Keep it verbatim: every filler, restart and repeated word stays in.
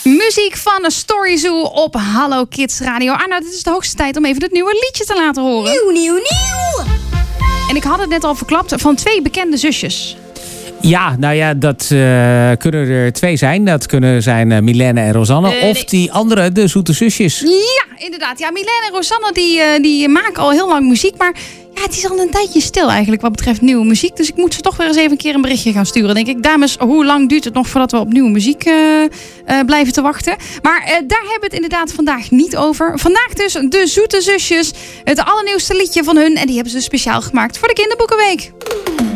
Muziek van Story Zoo op Hallo Kids Radio. Arno, dit is de hoogste tijd om even het nieuwe liedje te laten horen. Nieuw, nieuw, nieuw! En ik had het net al verklapt, van twee bekende zusjes. Ja, nou ja, dat uh, kunnen er twee zijn. Dat kunnen zijn uh, Milène en Rosanne. Uh, of nee. die andere, de zoete zusjes. Ja, inderdaad. Ja, Milène en Rosanne die, uh, die maken al heel lang muziek. Maar ja, het is al een tijdje stil eigenlijk wat betreft nieuwe muziek. Dus ik moet ze toch weer eens even een keer een berichtje gaan sturen. Denk ik, dames, hoe lang duurt het nog voordat we op nieuwe muziek uh, uh, blijven te wachten? Maar uh, daar hebben we het inderdaad vandaag niet over. Vandaag dus de zoete zusjes. Het allernieuwste liedje van hun. En die hebben ze speciaal gemaakt voor de Kinderboekenweek.